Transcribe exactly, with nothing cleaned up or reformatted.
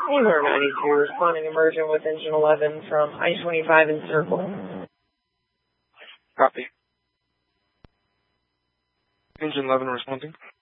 Taylor ninety-two, responding emergent with engine eleven from I twenty-five in circle. Copy. Engine eleven responding.